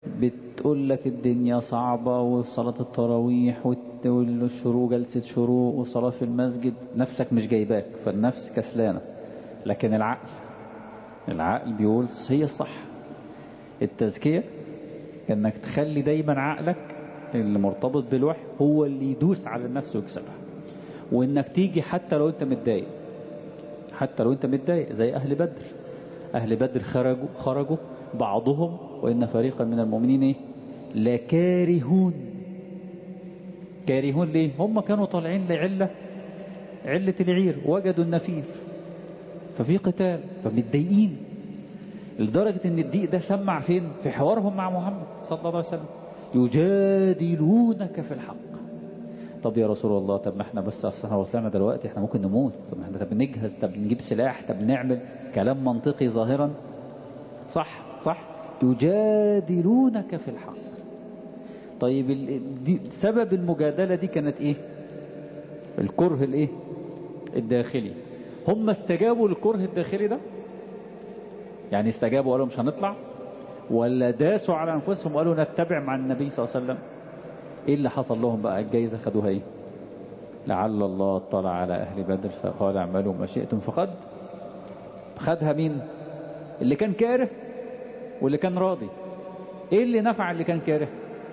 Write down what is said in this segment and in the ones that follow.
بتقول لك الدنيا صعبة وصلاة التراويح والشروق جلسة شروق وصلاة في المسجد، نفسك مش جايباك، فالنفس كسلانة. لكن العقل بيقول هي الصح. التزكية انك تخلي دايما عقلك اللي مرتبط بالوحي هو اللي يدوس على النفس ويكسبها، وانك تيجي حتى لو انت متضايق، حتى لو انت متضايق زي اهل بدر. اهل بدر خرجوا بعضهم وان فريقا من المؤمنين ايه لكارهون. كارهون ليه؟ هم كانوا طالعين علة العير، وجدوا النفير ففي قتال، فمتضايقين لدرجة ان الضيق ده سمع فين؟ في حوارهم مع محمد صلى الله عليه وسلم، يجادلونك في الحق. طب يا رسول الله، طب ما احنا بس اصلا وصلنا دلوقتي احنا ممكن نموت، طب احنا طب نجهز، طب نجيب سلاح، طب نعمل كلام منطقي ظاهرا صح صح، يجادلونك في الحق. طيب سبب المجادلة دي كانت ايه؟ الكره الايه الداخلي. هم استجابوا للكره الداخلي ده، يعني استجابوا وقالوا مش هنطلع، ولا داسوا على انفسهم وقالوا نتبع مع النبي صلى الله عليه وسلم؟ ايه اللي حصل لهم بقى؟ الجايزة خدوها ايه؟ لعل الله اطلع على اهل بدر فقال اعملوا ما شئتم فقد. خدها مين؟ اللي كان كاره واللي كان راضي. ايه اللي نفع اللي كان كاره؟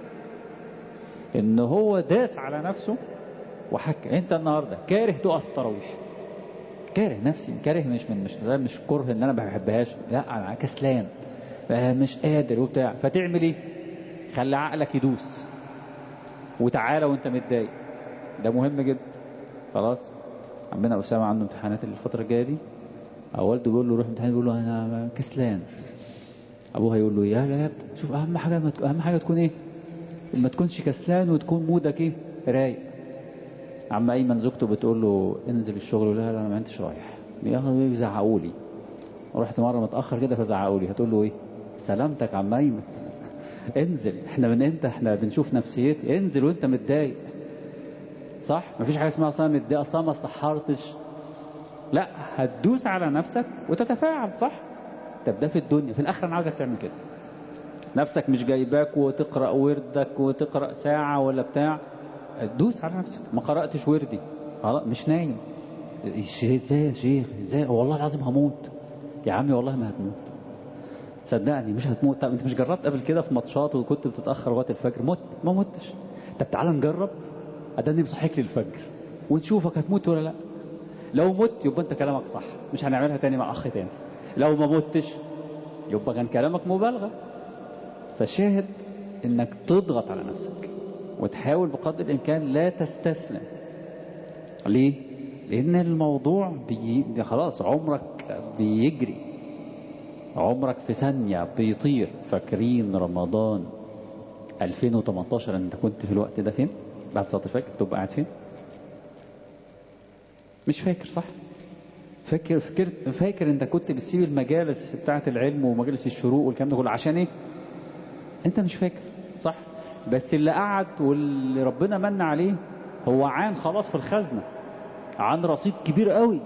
ان هو داس على نفسه وحكى. انت النهاردة كاره تقف التراويح، كاره نفسي، كاره مش كره ان انا ما بحبهاش، لا انا كسلان مش قادر وبتاع، فتعمل ايه؟ خلي عقلك يدوس وتعالى وانت متضايق. ده مهم جدا. خلاص، عمنا أسامة عنده امتحانات الفترة الجاية دي، والده بيقول له روح امتحان، بيقول له انا كسلان. ابوها يقول له يا لا، شوف اهم حاجة تكون ايه؟ ما تكونش كسلان وتكون مودك ايه رايق. عم ايمن زوجته بتقول له انزل الشغل، لا لا انا ما انتش رايح، بيزعقوا لي. رحت مرة متأخر كده فزعقوا لي، هتقول له ايه؟ سلامتك عم ايمن، انزل، احنا من امتى احنا بنشوف نفسيتي؟ انزل وانت متضايق صح؟ مفيش حاجة اسمها اصلا متضايق اصلا ما صحرتش، لا هتدوس على نفسك وتتفاعل صح. طب ده في الدنيا، في الاخره انا عاوزك تعمل كده. نفسك مش جايباك وتقرأ وردك وتقرأ ساعة ولا بتاع، دوس على نفسك. ما قرأتش وردي خلاص مش نايم. ازاي يا شيخ ازاي؟ والله العظيم هموت. يا عمي والله ما هتموت، صدقني مش هتموت. طب انت مش جربت قبل كده في ماتشات وكنت بتتأخر لغايه الفجر مت؟ ما متش. طب تعالى نجرب، اداني بصحيك للفجر ونشوفك هتموت ولا لا. لو مت يبقى انت كلامك صح، مش هنعملها تاني مع اخ تاني. لو ما متش يبقى كان كلامك مبالغة. فالشاهد انك تضغط على نفسك وتحاول بقدر الامكان لا تستسلم. ليه؟ لان الموضوع خلاص عمرك بيجري، عمرك في ثانية بيطير. فاكرين رمضان 2018 انت كنت في الوقت ده فين؟ بعد صلاة الفجر تبقى قاعد فين؟ مش فاكر صح؟ فاكر انت كنت بتسيب المجالس بتاعة العلم ومجالس الشروق والكلام ده كله عشان ايه؟ انت مش فاكر صح؟ بس اللي قعد واللي ربنا من عليه هو عان خلاص في الخزنة، عن رصيد كبير قوي.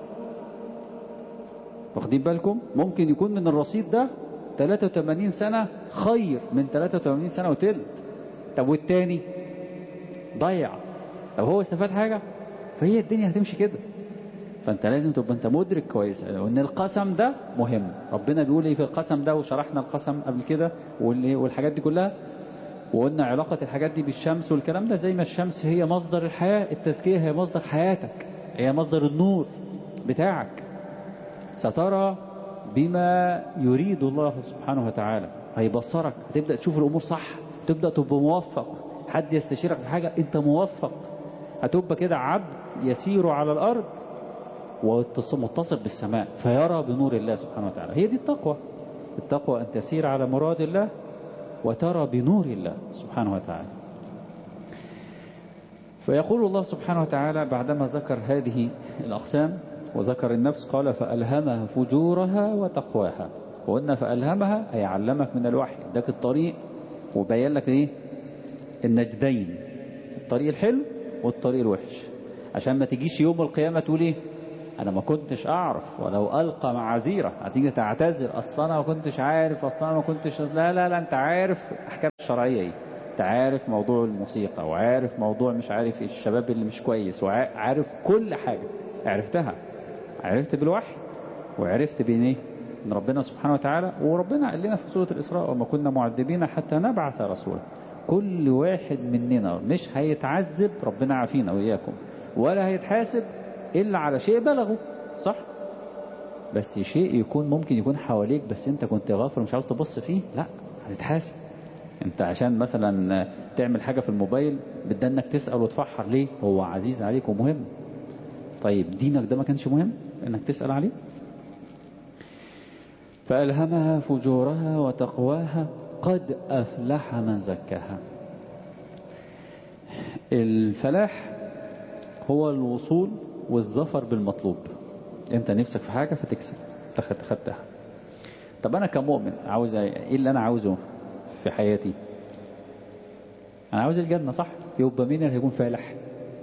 واخدين بالكم؟ ممكن يكون من الرصيد ده 83 سنة خير من 83 سنة وتلت. طب والتاني ضيع، طب هو استفاد حاجة؟ فهي الدنيا هتمشي كده. فانت لازم تبقى انت مدرك كويس وان القسم ده مهم. ربنا بيقول ايه في القسم ده؟ وشرحنا القسم قبل كده والحاجات دي كلها، وقلنا علاقة الحاجات دي بالشمس والكلام ده. زي ما الشمس هي مصدر الحياة، التزكية هي مصدر حياتك، هي مصدر النور بتاعك. سترى بما يريد الله سبحانه وتعالى، هيبصرك، هتبدأ تشوف الأمور صح، تبدأ تبقى موفق. حد يستشيرك في حاجة انت موفق، هتبقى كده عبد يسير على الأرض ومتصل بالسماء فيرى بنور الله سبحانه وتعالى. هي دي التقوى. التقوى أن تسير على مراد الله وترى بنور الله سبحانه وتعالى. فيقول الله سبحانه وتعالى بعدما ذكر هذه الأقسام وذكر النفس قال فألهمها فجورها وتقواها. وقلنا فألهمها أي علمك من الوحي، اداك الطريق وبين لك ايه النجدين، الطريق الحلو والطريق الوحش، عشان ما تجيش يوم القيامة تقول ايه انا ما كنتش اعرف، ولو القى معاذيره هتيجي تعتذر اصلا انا ما كنتش عارف، اصلا انا ما كنتش، لا لا لا، انت عارف احكام الشرعيه ايه، انت عارف موضوع الموسيقى، وعارف موضوع مش عارف ايه الشباب اللي مش كويس، وعارف كل حاجه عرفتها، عرفت بالوحي، وعرفت بين ايه، من ربنا سبحانه وتعالى. وربنا قال لنا في سورة الإسراء وما كنا معذبين حتى نبعث رسولا. كل واحد مننا مش هيتعذب، ربنا عافينا وإياكم، ولا هيتحاسب إلا على شيء بلغه، صح؟ بس شيء يكون ممكن يكون حواليك بس انت كنت غافل مش عاوز تبص فيه، لا هتتحاسب. انت عشان مثلا تعمل حاجة في الموبايل بدنا انك تسأل وتفحر ليه، هو عزيز عليك ومهم. طيب دينك ده ما كانش مهم انك تسأل عليه؟ فألهمها فجورها وتقواها قد أفلح من زكاها. الفلاح هو الوصول والظفر بالمطلوب. انت نفسك في حاجة فتكسب خدتها. طب انا كمؤمن عاوز ايه اللي انا عاوزه في حياتي؟ انا عاوز الجنة، صح؟ يبقى مين اللي هيكون فالح؟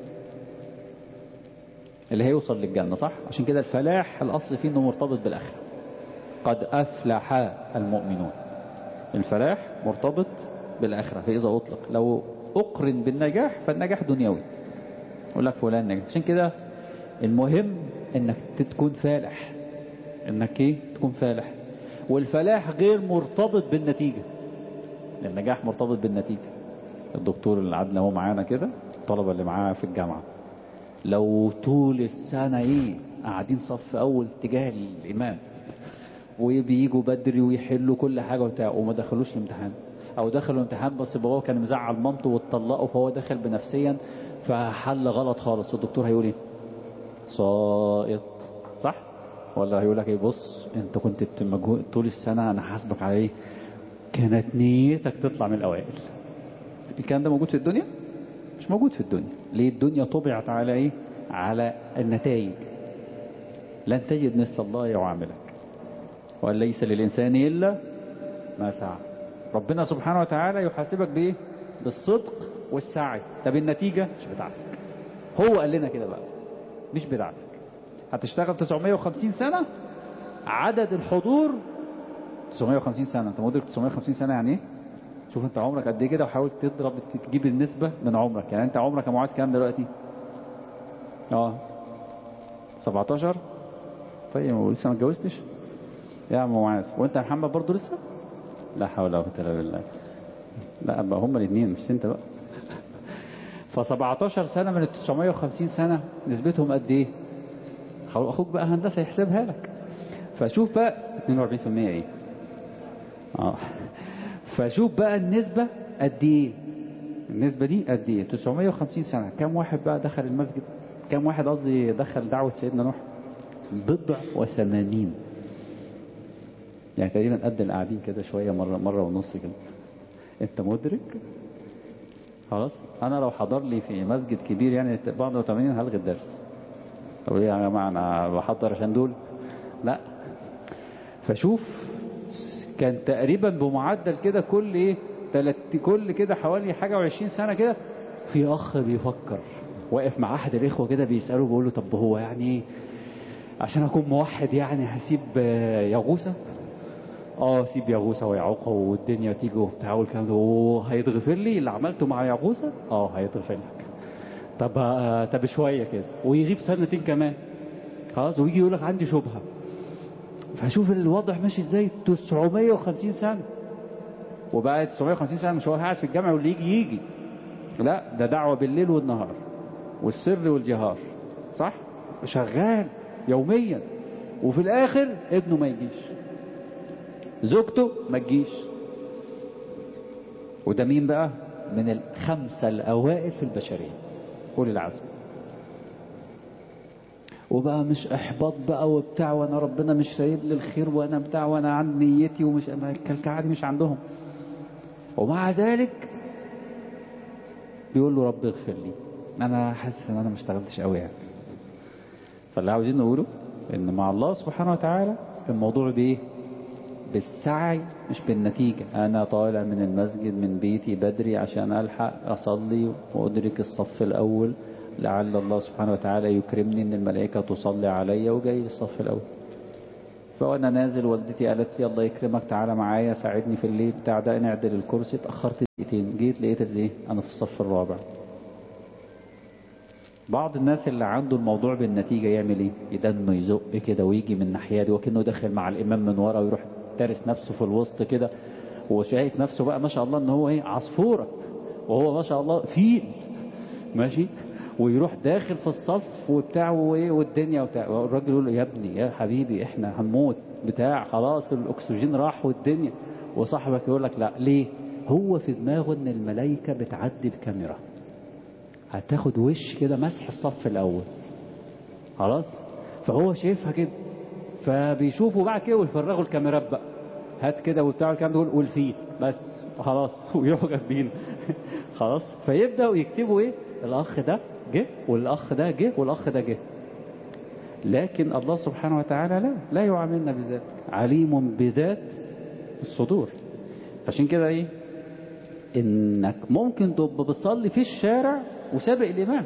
اللي هيوصل للجنة، صح؟ عشان كده الفلاح الاصل فيه انه مرتبط بالاخره. قد أفلح المؤمنون. الفلاح مرتبط بالآخرة، فإذا أطلق لو أقرن بالنجاح فالنجاح دنيوي، يقول لك فلان نجح. عشان كده المهم انك تكون فالح، انك ايه تكون فالح. والفلاح غير مرتبط بالنتيجة، النجاح مرتبط بالنتيجة. الدكتور اللي قعدنا هو معانا كده، الطلبة اللي معاه في الجامعة، لو طول السنة ايه قاعدين صف اول تجاه الامام، وبييجوا بدري ويحلوا كل حاجة وبتاع، وما دخلوش الامتحان، او دخلوا الامتحان بس باباه كان مزعل مامته واتطلقوا، فهو دخل بنفسيا فحل غلط خالص، الدكتور هيقول ايه؟ سائط، صح؟ ولا هيقول لك ايه؟ بص انت كنت مجهود طول السنة، انا حاسبك على ايه؟ كانت نيتك تطلع من الاوائل. الكلام ده موجود في الدنيا؟ مش موجود في الدنيا. ليه؟ الدنيا طبعت على ايه؟ على النتائج. لن تجد مثل الله يعاملك، وأن ليس للإنسان إلا ما سعى. ربنا سبحانه وتعالى يحاسبك بإيه؟ بالصدق والسعي. طب النتيجة مش بتاعتك، هو قال لنا كده بقى، مش بتاعتك. هتشتغل 950 سنة، عدد الحضور 950 سنة. انت مدرك 950 سنة يعني ايه؟ شوف انت عمرك قد ايه كده، وحاول تضرب تجيب النسبة من عمرك. يعني انت عمرك يا معاذ كام دلوقتي؟ 17. طيب لسه ما اتجوزتش يا عم معاذ؟ وانت يا محمد برضه لسه؟ لا حول ولا قوة الا بالله. لا بقى هما الاثنين مش انت بقى. ف17 سنة من ال 950 سنة نسبتهم قد ايه؟ اخوك بقى هندسة يحسبها لك. فشوف بقى 42% ايه. فشوف بقى النسبة قد ايه، النسبة دي قد ايه؟ 950 سنة. كم واحد بقى دخل المسجد؟ كم واحد قصدي دخل دعوة سيدنا نوح؟ 89. يعني تقريبا قد القاعدين كده شوية، مرة ونص كده. انت مدرك؟ خلاص انا لو حضر لي في مسجد كبير يعني بعد 80 هلغي الدرس. طب ايه يا جماعة انا بحضر عشان دول؟ لا. فشوف كان تقريبا بمعدل كده كل ايه كل كده حوالي حاجة و20 سنة كده في اخ بيفكر واقف مع احد الاخوة كده بيسأله، بيقول له طب هو يعني ايه عشان اكون موحد يعني هسيب يغوثة؟ سيب يغوثة ويعوقة والدنيا تيجي وبتاع والكلام ده، هيتغفر لي اللي عملته مع يغوثة؟ هيتغفر لك. طب شوية كده ويغيب سنتين كمان، خلاص ويجي يقول لك عندي شبهة. فشوف الوضع ماشي ازاي. 950 سنة. وبقى 950 سنة مش هو قاعد في الجامع واللي يجي لا، ده دعوة بالليل والنهار والسر والجهار، صح؟ شغال يوميا. وفي الاخر ابنه ما يجيش، زوجته ما تجيش. وده مين بقى؟ من الخمسة الأوائل في البشرية، أولي العزم. وبقى مش إحباط بقى وبتاع، وأنا ربنا مش رايد لي الخير وأنا بتاع وأنا عن نيتي ومش الكلكعة دي مش عندهم. ومع ذلك بيقول له رب اغفر لي، أنا حاسس إن أنا ما اشتغلتش قوي يعني. فاللي عاوزين نقوله إن مع الله سبحانه وتعالى الموضوع بإيه؟ بالسعي مش بالنتيجة. أنا طالع من المسجد من بيتي بدري عشان ألحق أصلي وأدرك الصف الأول لعل الله سبحانه وتعالى يكرمني ان الملائكة تصلي عليا، وجاي الصف الاول. فوانا نازل والدتي قالت لي الله يكرمك تعالى معايا ساعدني في الليل بتاع ده، نعدل الكرسي. اتأخرت دقيقتين، جيت لقيت الايه انا في الصف الرابع. بعض الناس اللي عنده الموضوع بالنتيجة يعمل ايه؟ يدنه يزق كده ويجي من ناحية دي وكأنه داخل مع الامام من ورا، ويروح تارس نفسه في الوسط كده، وشايف نفسه بقى ما شاء الله ان هو ايه عصفورة، وهو ما شاء الله فيل ماشي، ويروح داخل في الصف وبتاع وايه والدنيا وبتاع. الراجل يقول له يا ابني يا حبيبي احنا هنموت بتاع خلاص الاكسجين راح والدنيا. وصاحبك يقول لك لا ليه؟ هو في دماغه ان الملائكة بتعدي بكاميرا هتاخد وش كده مسح الصف الاول خلاص، فهو شايفها كده، فبيشوفوا بعد كده ويفرغوا الكاميرات بقى، هات كده وبتاع الكلام ده والفيل بس خلاص ويروحوا جنبينه خلاص. فيبداوا يكتبوا ايه؟ الاخ ده جه والاخ ده جه والاخ ده جه. لكن الله سبحانه وتعالى لا يعاملنا بذلك، عليم بذات الصدور. عشان كده ايه؟ انك ممكن تبقى بتصلي في الشارع وسابق الامام،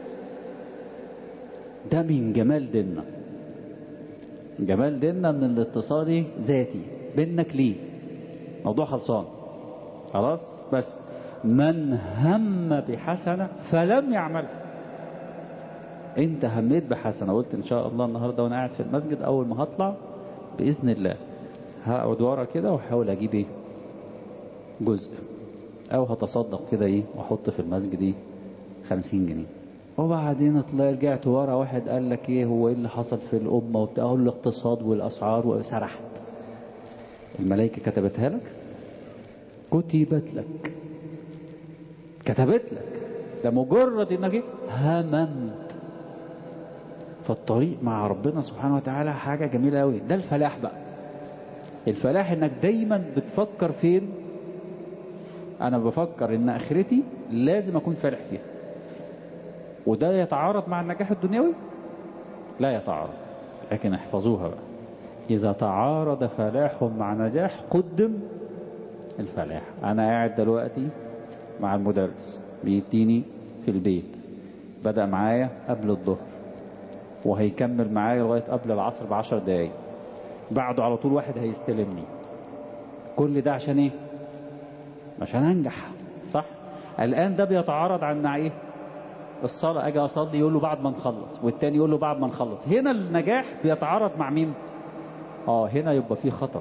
ده من جمال ديننا. جمال ديننا ان الاتصال ذاتي بينك ليه، موضوع خلصان خلاص. بس من هم بحسنة فلم يعملها، انت هميت بحسنة قلت ان شاء الله النهاردة وانا قاعد في المسجد اول ما هطلع باذن الله هقعد ورا كده واحاول اجيب ايه جزء، او هتصدق كده ايه واحط في المسجد ايه 50 جنيه. وبعدين رجعت ورا، واحد قال لك ايه هو ايه اللي حصل في الامه وبتاع، اقول له الاقتصاد والاسعار، وسرحت. الملائكه كتبتها لك؟ كتبت لك، كتبت لك، ده مجرد انك ايه هممت. فالطريق مع ربنا سبحانه وتعالى حاجه جميله قوي. ده الفلاح بقى. الفلاح انك دايما بتفكر فين؟ انا بفكر ان اخرتي لازم اكون فالح فيها. وده يتعارض مع النجاح الدنيوي؟ لا يتعارض، لكن احفظوها بقى. إذا تعارض فلاح مع نجاح قدم الفلاح. أنا قاعد دلوقتي مع المدرس بيديني في البيت، بدأ معايا قبل الظهر وهيكمل معايا لغاية قبل العصر ب10 دقايق، بعده على طول واحد هيستلمني. كل ده عشان ايه؟ عشان انجح، صح؟ الآن ده بيتعارض عن ايه؟ الصلاة اجي اصلي يقول له بعد ما نخلص، والتاني يقول له بعد ما نخلص. هنا النجاح بيتعارض مع مين؟ هنا يبقى فيه خطر.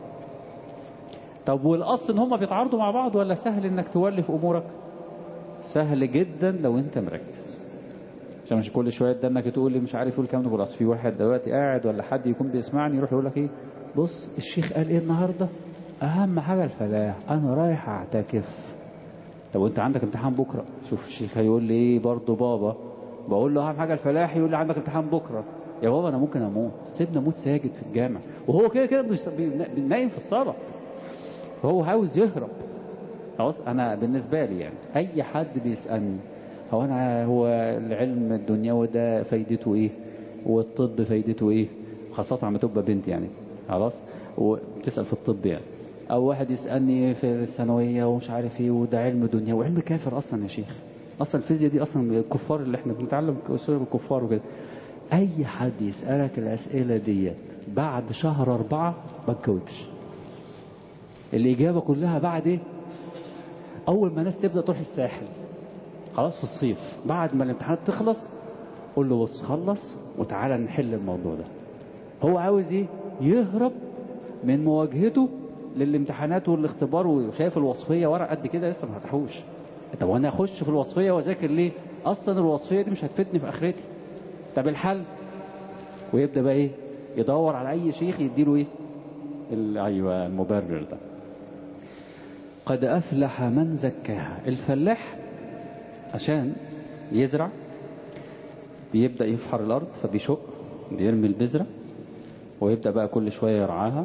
طب والاصل ان هما بيتعارضوا مع بعض ولا سهل انك تولف امورك؟ سهل جدا لو انت مركز. عشان مش كل شويه قدامك تقول لي مش عارف يقول كام. اصل في واحد دلوقتي قاعد ولا حد يكون بيسمعني يروح يقول لك ايه، بص الشيخ قال ايه النهارده؟ اهم حاجه الفلاح، انا رايح اعتكف. طب وانت عندك امتحان بكره؟ شوف الشيخ هيقول لي ايه برضه بابا. بقول له اهم حاجه الفلاح، يقول لي عندك امتحان بكره. يا بابا انا ممكن اموت، سيبني اموت ساجد في الجامع، وهو كده كده نايم في الصلاه، هو عاوز يهرب. خلاص. انا بالنسبه لي يعني اي حد بيسالني هو العلم الدنيوي ده فايدته ايه والطب فايدته ايه، خاصه لما تبقى بنت يعني خلاص وبتسال في الطب يعني، او واحد يسالني في الثانويه ومش عارف ايه وده علم دنيا وعلم كافر اصلا يا شيخ، اصلا الفيزياء دي اصلا الكفار اللي احنا بنتعلم اصول الكفار وكده. اي حد يسالك الاسئله ديت بعد شهر 4 ما تجاوبش. الإجابة كلها بعد إيه؟ أول ما الناس تبدأ تروح الساحل خلاص في الصيف، بعد ما الامتحانات تخلص قول له بص خلص وتعالى نحل الموضوع ده. هو عاوز إيه؟ يهرب من مواجهته للامتحانات والاختبار، وشايف الوصفية ورق قد كده لسه ما فتحوش. طب وأنا أخش في الوصفية وأذاكر ليه؟ أصلا الوصفية دي مش هتفيدني في آخرتي. طب الحل؟ ويبدأ بقى إيه؟ يدور على أي شيخ يديله إيه؟ أيوه المبرر ده. قد أفلح من زكاها. الفلاح عشان يزرع بيبدأ يفحر الأرض، فبيشق بيرمي البذرة ويبدأ بقى كل شوية يرعاها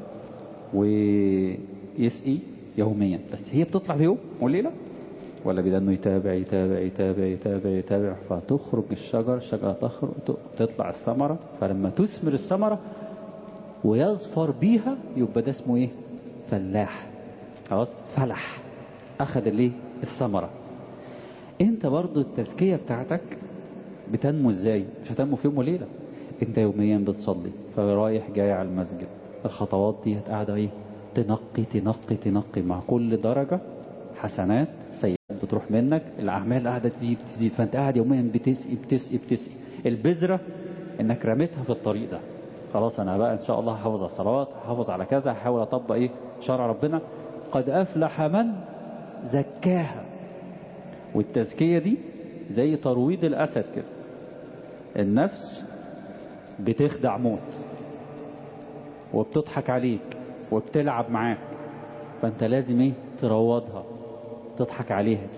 ويسقي يوميا. بس هي بتطلع في يوم وليلة ولا بدأ يتابع يتابع يتابع يتابع يتابع فتخرج الشجرة تخرج تطلع الثمرة، فلما تثمر الثمرة ويظفر بيها يبقى ده اسمه ايه؟ فلاح. خلاص فلح، اخذ الايه؟ الثمرة. انت برضو التزكية بتاعتك بتنمو ازاي؟ مش هتنمو في يوم وليلة. انت يوميا بتصلي، فرايح جاي على المسجد، الخطوات دي قاعدة ايه؟ تنقي تنقي تنقي، مع كل درجة حسنات سيئات بتروح منك، الأعمال قاعدة تزيد تزيد، فانت قاعد يوميا بتسقي بتسقي بتسقي. البذرة انك رميتها في الطريق ده، خلاص انا بقى ان شاء الله هحافظ على الصلوات، هحافظ على كذا، هحاول اطبق ايه شرع ربنا. قد افلح من زكاها. والتزكية دي زي ترويض الاسد كده، النفس بتخدع موت وبتضحك عليك وبتلعب معاك، فانت لازم ايه؟ تروضها، تضحك عليها.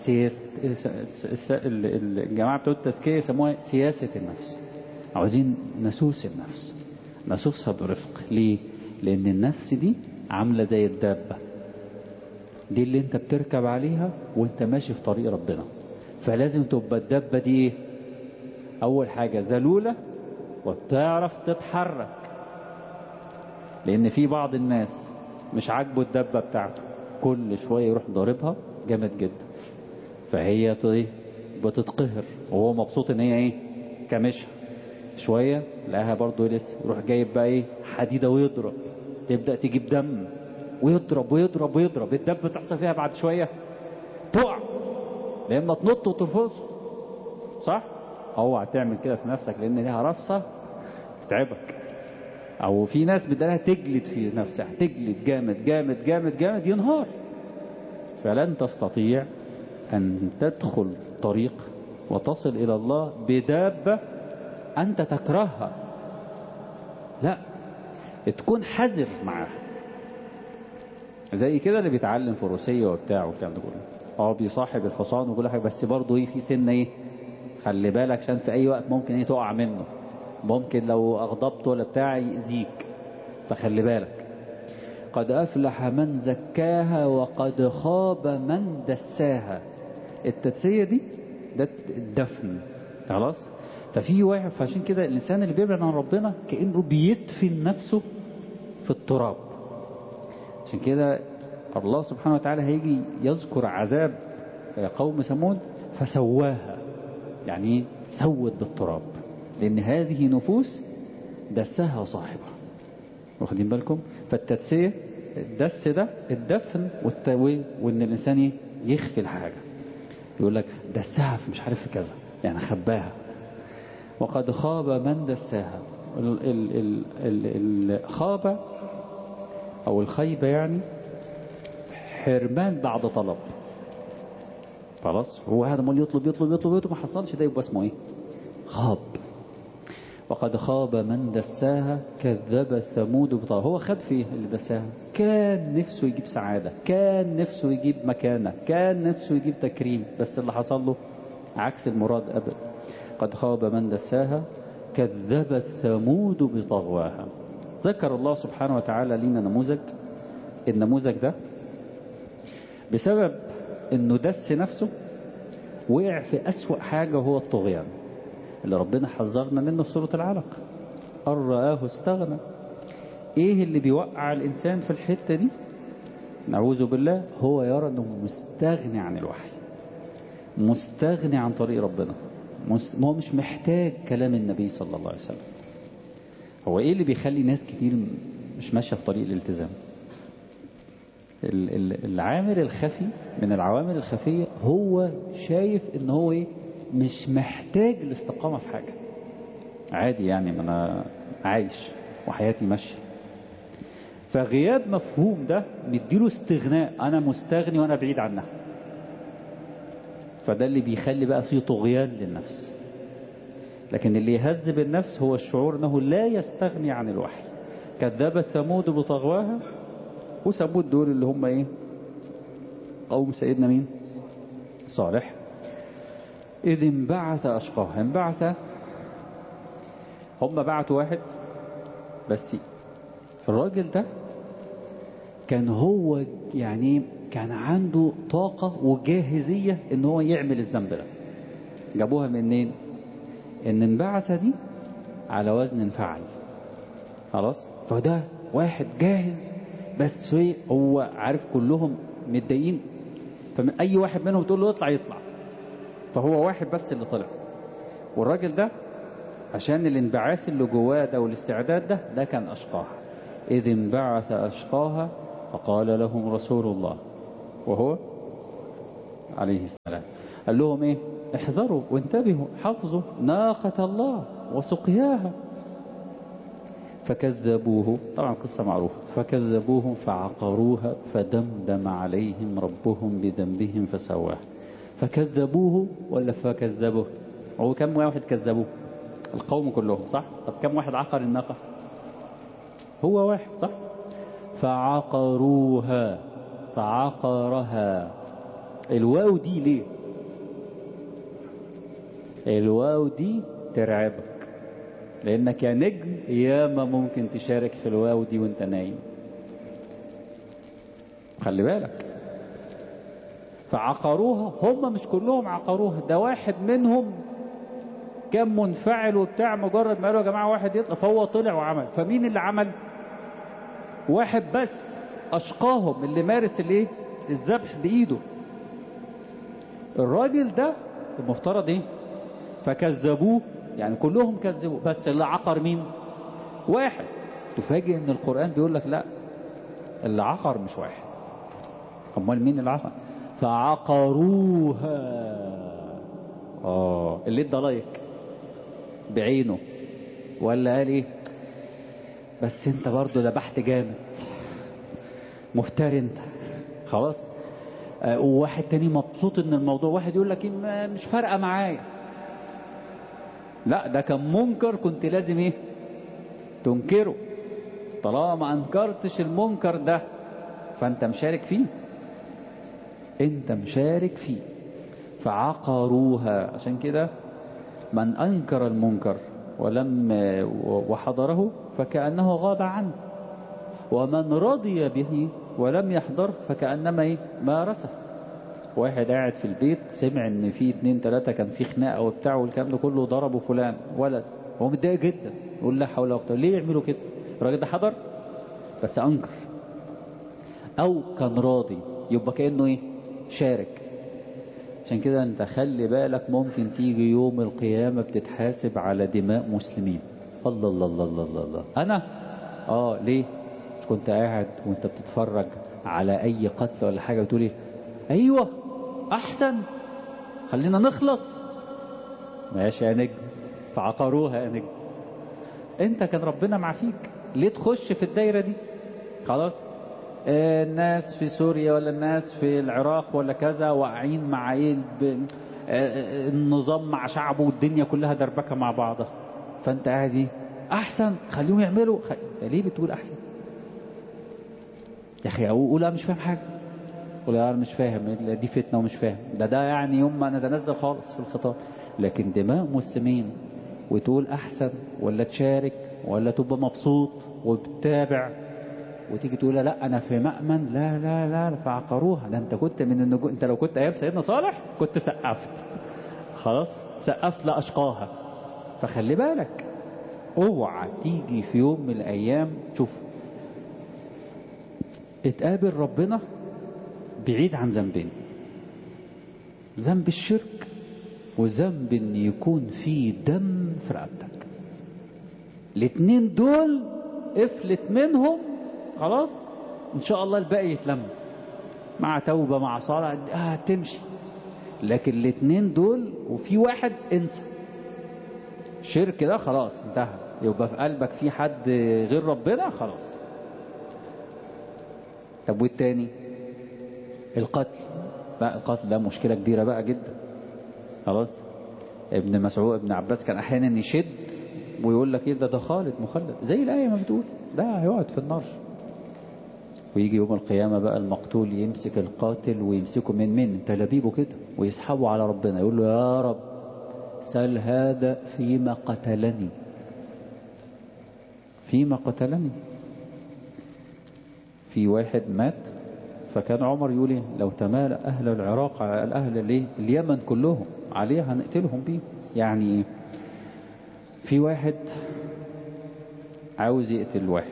الجماعة بتوع التزكية يسموها سياسة النفس. عاوزين نسوس النفس، نسوسها برفق. ليه؟ لأن النفس دي عاملة زي الدابة دي اللي انت بتركب عليها وانت ماشي في طريق ربنا. فلازم تبقى الدابة دي ايه؟ أول حاجة ذلولة وبتعرف تتحرك. لأن في بعض الناس مش عاجبه الدابة بتاعته، كل شوية يروح ضاربها جامد جدا، فهي بتتقهر وهو مبسوط ان هي ايه؟ كمشها شوية، لقاها برضو لسه يروح جايب بقى ايه؟ حديدة ويضرب، تبدأ تجيب دم ويضرب ويضرب ويضرب. الدب تحصل فيها بعد شوية تقع، لما تنط وترفص. صح؟ اوعى تعمل كده في نفسك، لان ليها رفصة تتعبك. او في ناس بدها تجلد في نفسها، تجلد جامد جامد جامد جامد، ينهار. فلن تستطيع ان تدخل طريق وتصل الى الله بدابة انت تكرهها. لا، تكون حذر معاها. زي كده اللي بيتعلم فروسية وبتاع والكلام ده كله، بيصاحب الحصان وكل حاجة، بس برضه ايه؟ في سنة ايه؟ خلي بالك، عشان في اي وقت ممكن ايه؟ تقع منه، ممكن لو اغضبته ولا بتاع يأذيك، فخلي بالك. قد افلح من زكاها وقد خاب من دساها. التدسية دي ده الدفن، خلاص. ففي واحد، فعشان كده الانسان اللي بيبعد عن ربنا كأنه بيدفن نفسه في التراب. عشان كده الله سبحانه وتعالى هيجي يذكر عذاب قوم ثمود فسواها، يعني سود بالتراب، لأن هذه نفوس دسها صاحبها. واخدين بالكم؟ فالتدسية الدس ده الدفن والتوي، وإن الإنسان يخفي الحاجة، يقول لك دسها في مش عارف كذا، يعني خباها. وقد خاب من دساها. الخاب أو الخيبة يعني حرمان بعد طلب. خلاص، هو هذا مول يطلب يطلب يطلب يطلب، ما حصلش، ده يبقى اسمه ايه؟ خاب. وقد خاب من دساها كذب ثمود بطغواها. هو خاب فيه اللي دساها، كان نفسه يجيب سعادة، كان نفسه يجيب مكانة، كان نفسه يجيب تكريم، بس اللي حصل له عكس المراد أبدا. قد خاب من دساها كذب ثمود بطغواها. ذكر الله سبحانه وتعالى لنا نموذج. النموذج ده بسبب انه دس نفسه وقع في أسوأ حاجة، وهو الطغيان اللي ربنا حذرنا منه في سورة العلق. أن رآه استغنى. ايه اللي بيوقع الإنسان في الحتة دي؟ نعوذ بالله، هو يرى انه مستغني عن الوحي، مستغني عن طريق ربنا، هو مش محتاج كلام النبي صلى الله عليه وسلم. هو ايه اللي بيخلي ناس كتير مش ماشية في طريق الالتزام؟ العامل الخفي من العوامل الخفية، هو شايف ان هو ايه؟ مش محتاج الاستقامة في حاجة، عادي يعني، ما انا عايش وحياتي ماشية. فغياب مفهوم ده مديله استغناء، انا مستغني وانا بعيد عنها. فده اللي بيخلي بقى فيه طغيان للنفس. لكن اللي يهذب النفس هو الشعور انه لا يستغني عن الوحي. كذب ثمود بطغواها. وثمود دول اللي هم ايه؟ قوم سيدنا مين؟ صالح. إذ انبعث أشقاها. انبعث، هم بعتوا واحد، بس الراجل ده كان هو يعني كان عنده طاقة وجاهزية ان هو يعمل الذنب ده. جابوها منين؟ ان انبعث دي على وزن انفعل. خلاص، فده واحد جاهز، بس هو عارف كلهم متضايقين، فمن اي واحد منهم تقول له يطلع يطلع، فهو واحد بس اللي طلع. والراجل ده عشان الانبعاث اللي جواه ده والاستعداد ده كان أشقاها. إذ انبعث أشقاها فقال لهم رسول الله وهو عليه السلام قال لهم إيه؟ احذروا وانتبهوا حفظوا ناقة الله وسقياها. فكذبوه، طبعا قصة معروفة، فكذبوه فعقروها فدمدم عليهم ربهم بذنبهم فسواها. فكذبوه ولا فكذبوه؟ هو كم واحد كذبوه؟ القوم كلهم صح؟ طب كم واحد عقر الناقة؟ هو واحد صح؟ فعقروها فعقرها. الواو دي ليه؟ الواو دي ترعبك، لأنك يا نجم ياما ممكن تشارك في الواو دي وانت نايم. خلي بالك. فعقروها، هم مش كلهم عقروها، ده واحد منهم كان منفعل وبتاع، مجرد ما قالوا يا جماعة واحد يطلع فهو طلع وعمل. فمين اللي عمل؟ واحد بس أشقاهم اللي مارس الايه؟ الذبح بإيده. الراجل ده المفترض ايه؟ فكذبوه، يعني كلهم كذبوا، بس اللي عقر مين؟ واحد. تفاجئ ان القرآن بيقول لك لا، اللي عقر مش واحد. امال مين اللي عقر؟ فعقروها. اللي ادى لايك بعينه ولا قال ايه؟ بس انت برضو ذبحت جامد، مفتري انت، خلاص. وواحد تاني مبسوط ان الموضوع، واحد يقول لك مش فارقه معايا. لا، ده كان منكر كنت لازم ايه؟ تنكره. طالما ما انكرتش المنكر ده فانت مشارك فيه، انت مشارك فيه. فعقروها. عشان كده من انكر المنكر ولم وحضره فكأنه غاب عنه، ومن رضي به ولم يحضر فكأنما ايه؟ مارسه. واحد قاعد في البيت سمع ان في 2 3 كان في خناقه وبتاع والكلام ده كله، ضربوا فلان ولد، هو متضايق جدا، يقول لا حول ولا قوه. ليه يعملوا كده؟ الراجل ده حضر بس انكر، او كان راضي، يبقى كأنه ايه؟ شارك. عشان كده انت خلي بالك، ممكن تيجي يوم القيامة بتتحاسب على دماء مسلمين. الله الله الله الله الله, الله. انا ليه كنت قاعد وانت بتتفرج على اي قتل ولا حاجة بتقولي ايوه احسن خلينا نخلص؟ ماشي يا نجم، فعقروها يا نجم. انت كان ربنا معفيك، ليه تخش في الدايرة دي؟ خلاص. الناس في سوريا ولا الناس في العراق ولا كذا واقعين مع ايه؟ النظام مع شعبه والدنيا كلها دربكه مع بعضها، فانت قاعد ايه؟ احسن خليهم يعملوا ليه بتقول احسن يا اخي؟ اقول لا مش فاهم حاجه، قول انا مش فاهم، دي فتنه ومش فاهم. ده يعني يوم ما انا نتنزل خالص في الخطاب. لكن دماء مسلمين وتقول احسن، ولا تشارك، ولا تبقى مبسوط وبتتابع وتيجي تقول لا انا في مأمن، لا لا لا فعقروها. ده انت كنت من النجوم، انت لو كنت ايام سيدنا صالح كنت سقفت، خلاص سقفت لأشقاها. فخلي بالك، اوعى تيجي في يوم من الايام شوف اتقابل ربنا بعيد عن ذنبين: ذنب الشرك، وذنب ان يكون فيه دم في رقبتك. الاتنين دول افلت منهم خلاص، ان شاء الله الباقي يتلم مع توبة مع صلاة تمشي. لكن الاتنين دول وفي واحد انسى، شرك ده خلاص انتهى، يبقى في قلبك في حد غير ربنا خلاص. طب والتاني؟ القتل بقى. القتل ده مشكلة كبيرة بقى جدا، خلاص. ابن مسعود ابن عباس كان احيانا يشد ويقول لك ايه ده خالد مخلد، زي الآية ما بتقول ده هيقعد في النار. ويجي يوم القيامة بقى المقتول يمسك القاتل ويمسكه من تلابيبه كده ويسحبه على ربنا، يقول له يا رب سل هذا فيما قتلني، فيما قتلني. في واحد مات، فكان عمر يقول ايه؟ لو تمال أهل العراق على أهل اليمن كلهم عليه هنقتلهم بيه. يعني ايه؟ في واحد عاوز يقتل واحد،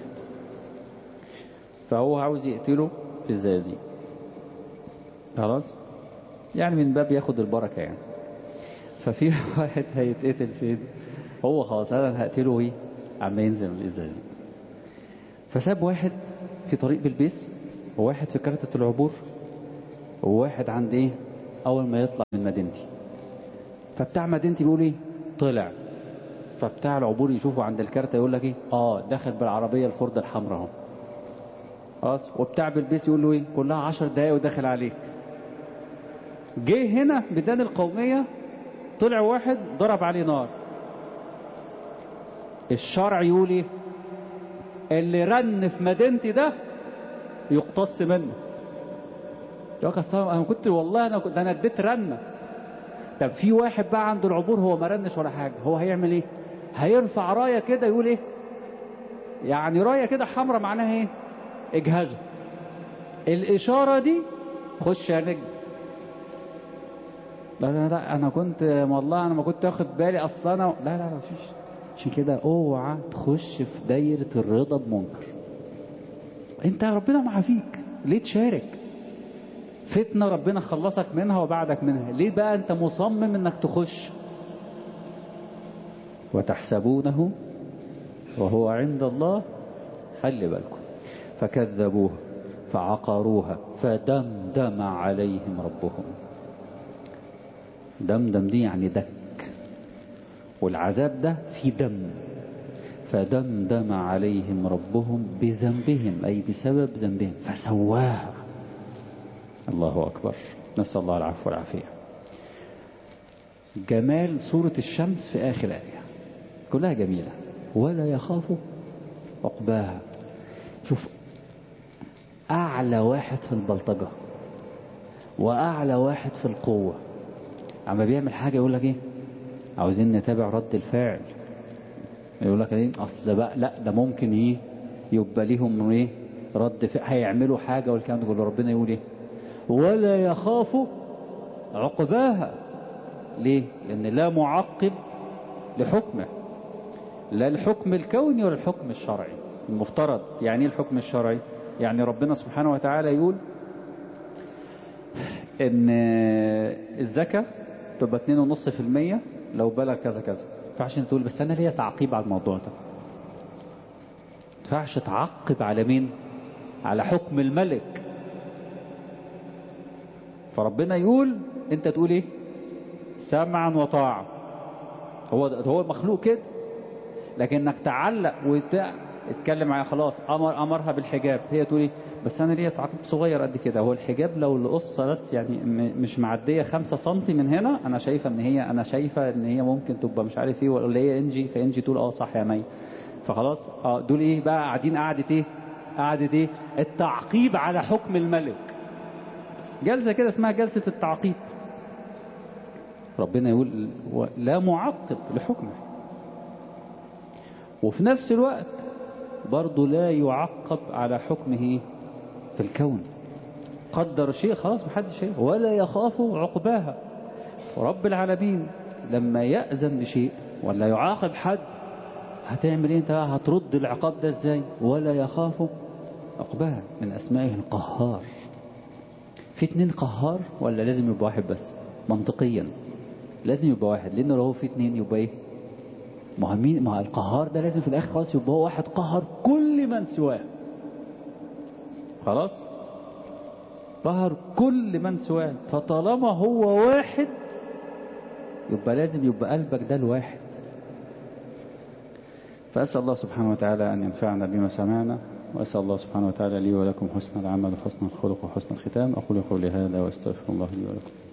فهو عاوز يقتله في الزقازيق، خلاص، يعني من باب ياخد البركة يعني. ففي واحد هيتقتل فين؟ هو خلاص انا هقتله ايه؟ عم ينزل من الازاز. فساب واحد في طريق بلبيس، وواحد في كارتة العبور، وواحد عند ايه؟ اول ما يطلع من مدينتي. فبتاع مدينتي بيقول ايه؟ طلع. فبتاع العبور يشوفه عند الكارتة يقول لك ايه؟ دخل بالعربية الفورد الحمراء اهو. خلاص. وبتاع بلبيس يقول له ايه؟ كلها 10 دقايق وداخل عليك. جه هنا بدان القومية، طلع واحد ضرب عليه نار. الشرع يقول ايه؟ اللي رن في مدينتي ده يقتص منه. يقول انا كنت والله انا اديت رنه. طب في واحد بقى عند العبور هو ما رنش ولا حاجه، هو هيعمل ايه؟ هيرفع رايه كده يقول ايه؟ يعني رايه كده حمراء معناها ايه؟ اجهزه. الاشاره دي خش يا نجم. لا انا كنت والله انا ما كنت واخد بالي اصلا انا لا مفيش. عشان كده اوعى تخش في دايره الرضا بمنكر. انت ربنا معافيك، ليه تشارك؟ فتنة ربنا خلصك منها وبعدك منها، ليه بقى انت مصمم انك تخش؟ وتحسبونه وهو عند الله. خلي بالكم. فكذبوه فعقروها فدمدم عليهم ربهم. دمدم دي يعني دك، والعذاب ده في دم. فدمدم عليهم ربهم بذنبهم، أي بسبب ذنبهم، فسواها. الله أكبر، نسأل الله العفو والعافية. جمال سورة الشمس في آخر آية كلها جميلة. ولا يخاف عقباها. شوف، أعلى واحد في البلطجة وأعلى واحد في القوة، عما بيعمل حاجة يقول لك إيه؟ عاوزين نتابع رد الفاعل. يقول لك إيه؟ أصل بقى لا ده ممكن إيه يبقى ليهم إيه رد فعل، هيعملوا حاجة والكلام ده كله. ربنا يقول إيه؟ ولا يخاف عقباها. ليه؟ لأن لا معقب لحكمه، لا الحكم الكوني ولا الحكم الشرعي المفترض. يعني ايه الحكم الشرعي؟ يعني ربنا سبحانه وتعالى يقول ان الزكاة تبقى 2.5% لو بلغ كذا كذا. ما ينفعش تقول بس انا ليا تعقيب على الموضوع ده. ما ينفعش تعقب على مين؟ على حكم الملك. فربنا يقول انت تقول ايه؟ سمعا وطاعة. هو المخلوق كده. لكنك تعلق اتكلم معايا خلاص، امرها بالحجاب، هي تقول ايه؟ بس انا ليا تعقيب صغير قد كده. هو الحجاب لو القصه بس يعني مش معديه 5 سم من هنا، انا شايفه ان هي ممكن تبقى مش عارف ايه، ولا هي انجي، فانجي تقول صح يا مي. فخلاص دول ايه بقى؟ قاعدين قعدة ايه؟ التعقيب على حكم الملك. جلسه كده اسمها جلسه التعقيب. ربنا يقول لا معقب لحكمه، وفي نفس الوقت برضه لا يعقب على حكمه في الكون. قدر شيء خلاص محدش شيء، ولا يخاف عقباها. ورب العالمين لما يأذن بشيء ولا يعاقب حد، هتعمل ايه انت؟ هترد العقاب ده ازاي؟ ولا يخاف عقباها. من اسمائه القهار. في 2 قهار ولا لازم يبقى واحد بس؟ منطقيا لازم يبقى واحد، لانه لو في 2 يبقى ايه؟ ما القهار ده لازم في الاخر خلاص يبقى هو واحد قهر كل من سواه. خلاص قهر كل من سواه. فطالما هو واحد يبقى لازم يبقى قلبك ده الواحد. فأسأل الله سبحانه وتعالى أن ينفعنا بما سمعنا، وأسأل الله سبحانه وتعالى لي ولكم حسن العمل وحسن الخلق وحسن الختام. أقول قولي هذا وأستغفر الله لي ولكم.